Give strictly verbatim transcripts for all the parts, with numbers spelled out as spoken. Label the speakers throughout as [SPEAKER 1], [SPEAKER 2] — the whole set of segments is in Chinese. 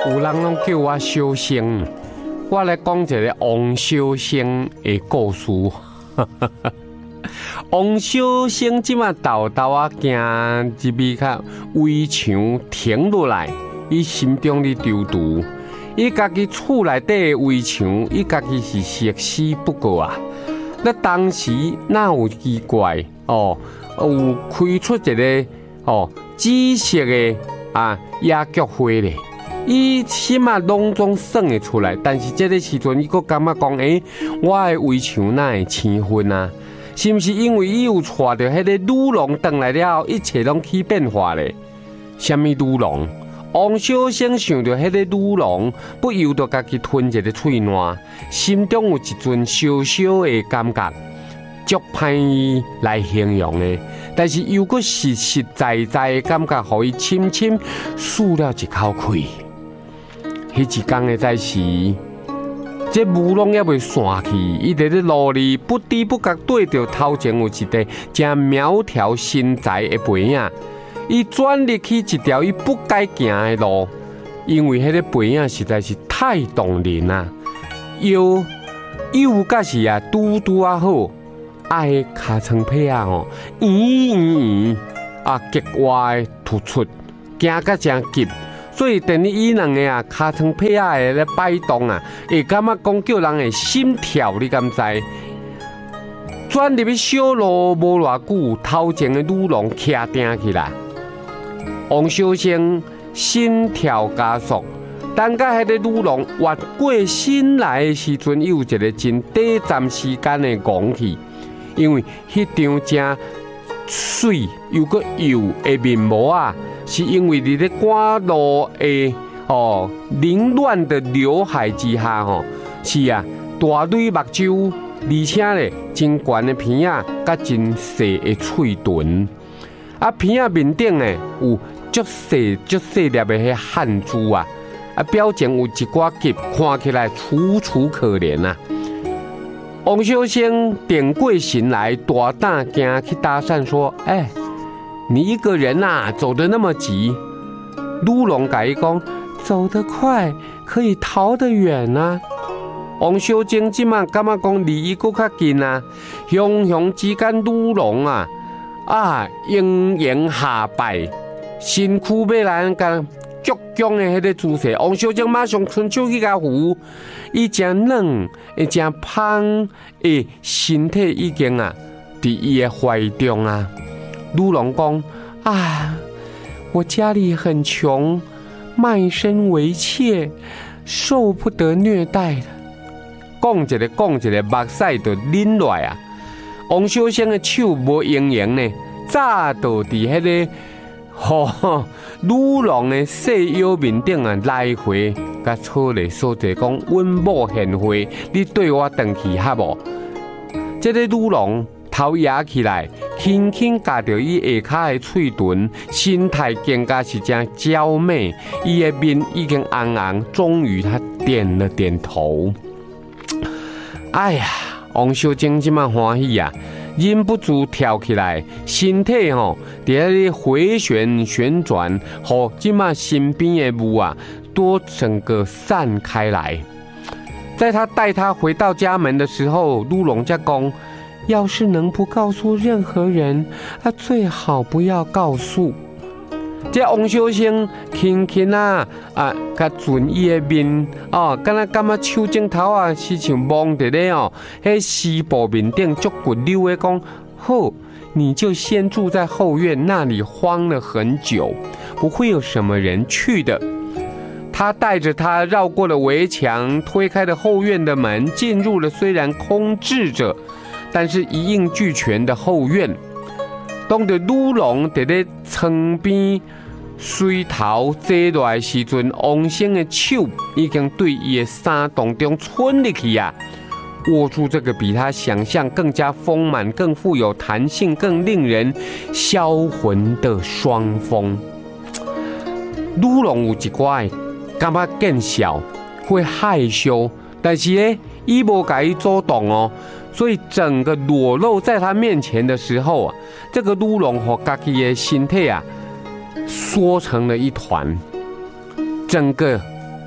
[SPEAKER 1] 有人拢叫我小生，我来讲一个王小生的故事。王小生即马豆豆啊，行入去较围墙停落来，伊心中咧丢毒，伊家己厝内底的围墙，伊家己是熟悉不过啊。那当时哪有奇怪哦？有开出一个哦紫色的啊野菊花咧。伊心啊拢总算会出来，但是这个时阵，伊阁感觉讲，诶、欸，我的围墙哪会青昏啊？是毋是因为伊有带着迄个女郎回来了后，一切拢起变化咧？什么女郎？王小生想到迄个女郎，不由得家己吞一个喙烂，心中有一阵小小的感觉，足歹来形容的，但是又阁实实在在的感觉，互伊深深舒了一口气。迄一天的在时，这雾拢还未散去，伊伫咧路里不知不觉对着头前有一块正苗条身材的背影，伊转入去一条伊不该行的路，因为迄个背影实在是太动人啊！又又甲是啊，拄拄啊好，爱尻川皮啊吼，圆圆圆啊，格外的突出，行甲真急。所以，等于伊两个啊，尻川皮啊的咧摆动啊，会感觉讲叫人的心跳，你敢知？转入去小路无偌久，头前的女郎徛定起来，王小生心跳加速。等到迄个女郎越过心来的时阵，有一个真短暂时间的戆去，因为迄张正水又个油的面膜啊。是因为你咧赶路的哦凌乱的刘海之下吼，是啊大蕊目睭，而且咧真悬的鼻仔，甲真细的喙唇，啊鼻仔面顶咧有足细足细粒的迄汗珠啊，啊表情有一寡急，看起来楚楚可怜啊。王小生点过神来，大胆行去搭讪说：“哎、欸。”你一个人啊，走得那么急，女郎甲伊讲，走得快可以逃得远啊。王小生即马感觉讲离伊搁较近啊，雄雄之间女郎啊啊迎迎下拜，身躯要来甲鞠躬的迄个姿势，王小生马上伸手去甲扶，伊真软，会真芳的身体已经啊伫伊的怀中啊。女郎讲：“啊，我家里很穷，卖身为妾，受不得虐待的。”讲一个讲一个，目屎就淋落啊！王小生的手无用用呢，早就伫迄个吼女郎的细腰面顶啊来回，甲错咧说者讲：“阮某贤惠，你对我转去好无？”这个女郎头压起来。轻轻夹着伊下骹的喙唇，身态更加是真娇美。伊的面已经红红，终于他点了点头。哎呀，王小生即马欢喜啊，忍不住跳起来，身体吼伫咧回旋旋转，互即马身边的雾啊都整个散开来。在他带他回到家门的时候，女郎才讲。要是能不告诉任何人，啊，最好不要告诉。这王小生轻轻啊啊，甲准伊的面哦，敢若感觉手指头啊是像摸着咧哦，迄丝布面顶足骨溜的讲，好，你就先住在后院那里，荒了很久，不会有什么人去的。他带着他绕过了围墙，推开了后院的门，进入了虽然空置着。但是一应俱全的后院，当着女郎伫咧床边水头坐落来时阵，王生的手已经对伊的衫当中伸入去啊，握住这个比他想象更加丰满、更富有弹性、更令人销魂的双峰。女郎有一寡感觉更小，会害羞，但是呢，伊无甲伊主动哦。所以整个裸露在他面前的时候啊，这个女郎和家己的身体啊缩成了一团，整个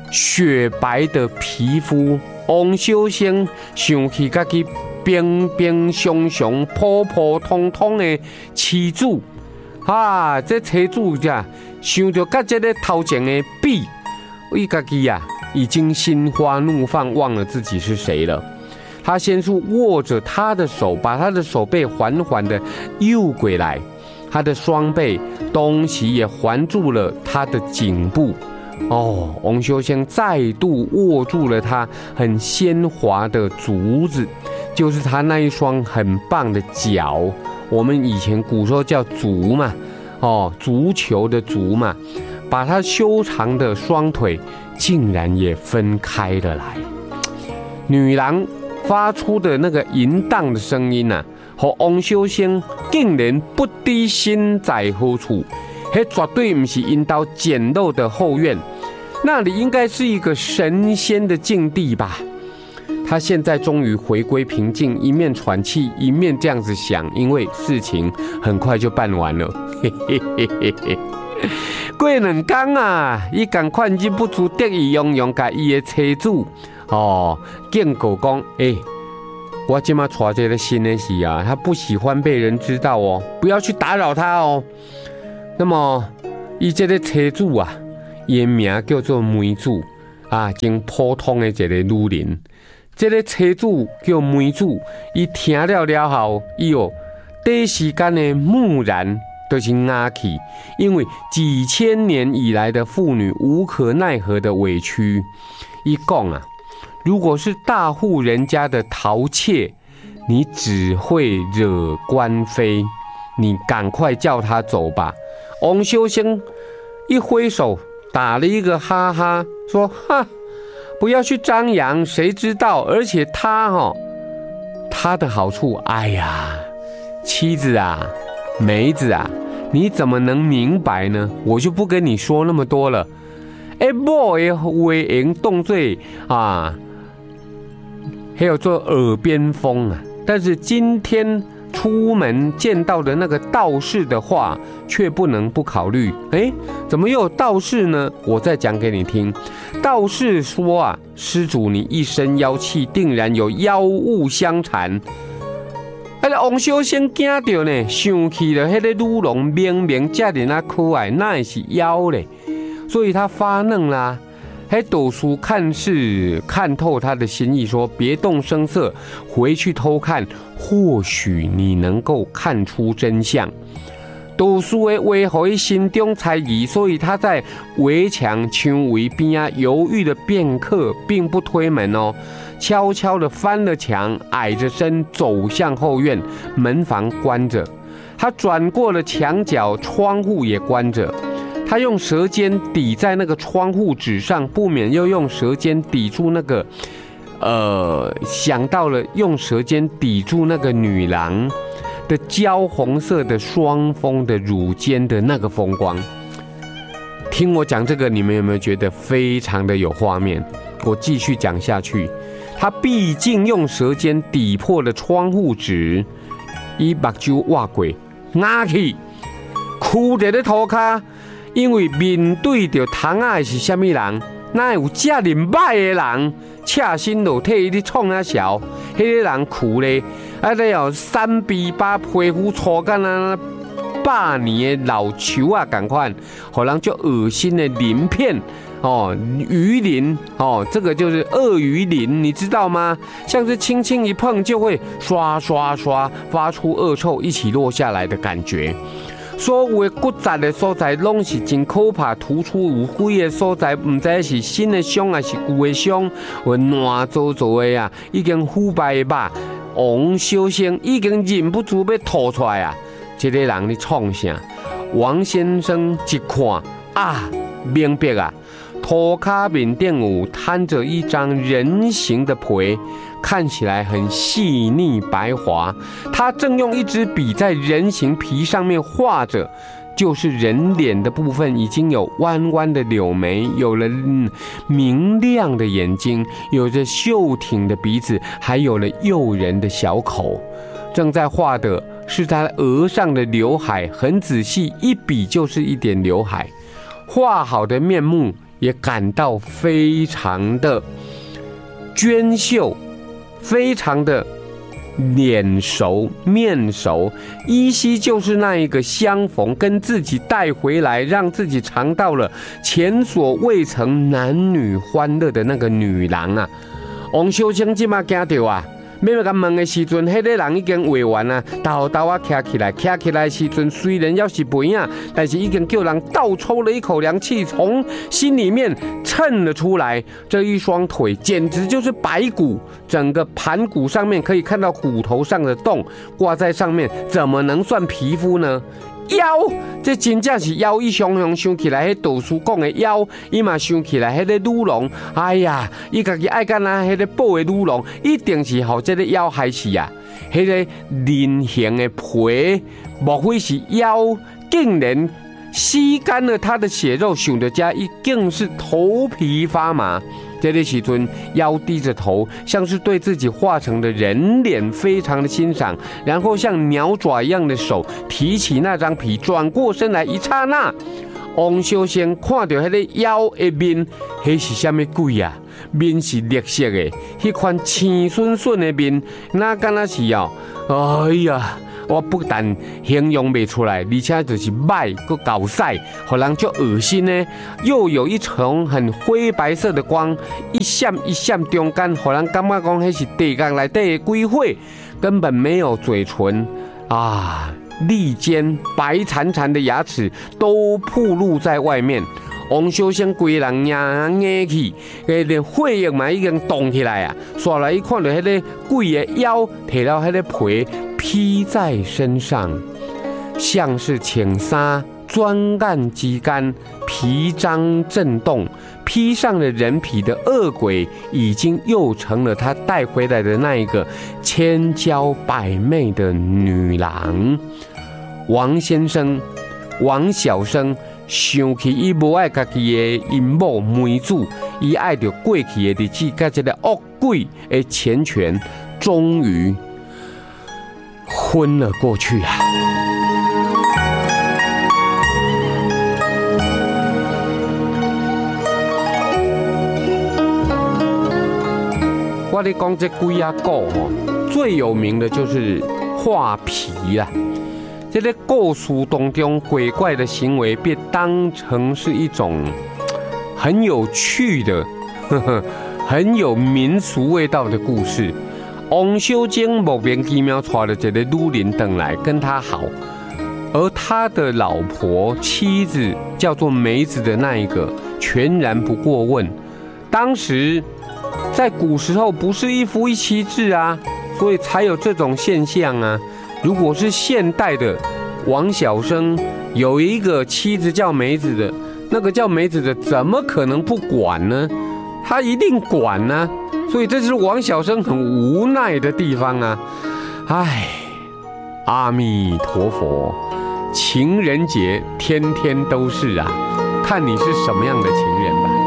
[SPEAKER 1] 雪白的皮肤。王小仙想起家己冰冰熊熊、普普通通的妻子，啊，这妻子呀，想到甲这个头前的比，伊家己呀，已经心花怒放，忘了自己是谁了。他先是握着他的手，把他的手背缓缓地诱过来，他的双背东西也环住了他的颈部。哦，王修仙再度握住了他很鲜滑的足子，就是他那一双很棒的脚。我们以前古时候叫足嘛，哦，足球的足嘛，把他修长的双腿竟然也分开了来。女郎发出的那个淫荡的声音啊，和王小仙竟然不知身在何处，那绝对不是阴道简陋的后院，那里应该是一个神仙的境地吧。他现在终于回归平静，一面喘气，一面这样子想，因为事情很快就办完了。嘿嘿嘿嘿嘿。过两天啊，伊赶快忍不住得意洋洋，甲伊的妻子哦警告讲：哎、欸，我今嘛娶这个新的是啊，他不喜欢被人知道哦，不要去打扰他哦。那么，伊这个妻子啊，伊名叫做梅子啊，真普通的一个女人。这个妻子叫梅子，伊听了了后，伊哦，第一时间的木然。都是哑气，因为几千年以来的妇女无可奈何的委屈。一讲啊，如果是大户人家的陶妾，你只会惹官非，你赶快叫她走吧。王修仙一挥手，打了一个哈哈，说：“哈，不要去张扬，谁知道？而且他哈、哦，他的好处，哎呀，妻子啊。”梅子啊，你怎么能明白呢？我就不跟你说那么多了。哎，某的话言动作啊，还有做耳边风啊。但是今天出门见到的那个道士的话，却不能不考虑。哎，怎么又有道士呢？我再讲给你听。道士说啊，施主你一身妖气，定然有妖物相缠。啊！王小仙惊到呢，想起了那个女郎明明这么啊可爱，哪会是妖嘞？所以他发愣啦。那道士看似看透他的心意，说：“别动声色，回去偷看，或许你能够看出真相。”道士的话让他心中猜疑，所以他在围墙墙围边啊犹豫了片刻，并不推门哦。悄悄地翻了墙，矮着身走向后院，门房关着。他转过了墙角，窗户也关着。他用舌尖抵在那个窗户纸上，不免又用舌尖抵住那个，呃，想到了用舌尖抵住那个女郎的焦红色的双峰的乳尖的那个风光。听我讲这个，你们有没有觉得非常的有画面？我继续讲下去。他毕竟用舌尖抵破了窗户纸，伊目睭挖过，哑气，哭在咧涂骹，因为面对着窗仔的是什么人？哪有这么歹的人？赤身裸体伫创啊笑，迄个人哭咧，啊咧哦三比八皮肤粗干啊百年的老树啊，赶快，好人就恶心的鳞片。哦，鱼鳞哦，这个就是鳄鱼鳞，你知道吗？像是轻轻一碰就会刷刷刷发出恶臭，一起落下来的感觉。所有的骨杂的所在，拢是真可怕，突出有灰的所在，唔知是新的伤还是旧的伤，有烂糟糟的啊，已经腐败的肉，王小仙已经忍不住要吐出来啊！这个人你创啥？王先生一看啊，明白啊！涂骹面顶有摊着一张人形的皮，看起来很细腻白滑。他正用一支笔在人形皮上面画着，就是人脸的部分已经有弯弯的柳眉，有了、嗯、明亮的眼睛，有着秀挺的鼻子，还有了诱人的小口。正在画的是他额上的刘海，很仔细，一笔就是一点刘海。画好的面目也感到非常的娟秀，非常的脸熟面熟，依稀就是那一个相逢跟自己带回来，让自己尝到了前所未曾男女欢乐的那个女郎啊。王小生即马惊到啊，要甲问的时阵，迄个人已经画完啊，豆豆啊徛起来，徛起来的时阵，虽然要是肥啊，但是已经叫人倒抽了一口凉气，从心里面衬了出来。这一双腿简直就是白骨，整个盘骨上面可以看到骨头上的洞，挂在上面，怎么能算皮肤呢？腰，这真正是腰，伊常常想起来，迄道士讲的腰，伊嘛想起来，迄个女郎，哎呀，伊家己爱干那，迄个宝的女郎，一定是互这个腰害死啊！迄个人形的皮，莫非是腰，竟然吸干了他的血肉，想到这一定是头皮发麻。这个时阵，腰低着头，像是对自己画成的人脸非常的欣赏，然后像鸟爪一样的手提起那张皮，转过身来，一刹那，王小生看到那个腰的面，那是什么鬼啊？面是绿色的，那款青顺顺的面，那敢若是哦，哎呀！我不但形容不出来，而且就是歹个搞晒，让人就恶心呢。又有一层很灰白色的光，一闪一闪中间，让人感觉讲那是地缸内底的鬼火，根本没有嘴唇啊，利尖白潺潺的牙齿都暴露在外面。王小生规人硬硬起，个连血液嘛已经动起来啊！刷来一看到迄个鬼的腰，摕到迄个皮披在身上，像是请纱专案之间，皮张震动，披上了人皮的恶鬼，已经又成了他带回来的那一个千娇百媚的女郎。王先生，王小生。想起伊无爱家己的阴谋梅子，伊爱着过去的日子，甲这个恶鬼的缱绻，终于昏了过去啊！我咧讲这鬼啊故吼，最有名的就是画皮啦。这个故事当中，鬼怪的行为被当成是一种很有趣的、呵呵很有民俗味道的故事。王小晶莫名其妙带了这个女人回来跟他好，而他的老婆妻子叫做梅子的那一个，全然不过问。当时在古时候不是一夫一妻制啊，所以才有这种现象啊。如果是现代的王小生有一个妻子叫梅子的，那个叫梅子的怎么可能不管呢？他一定管呢、啊。所以这是王小生很无奈的地方啊。唉，阿弥陀佛，情人节天天都是啊，看你是什么样的情人吧。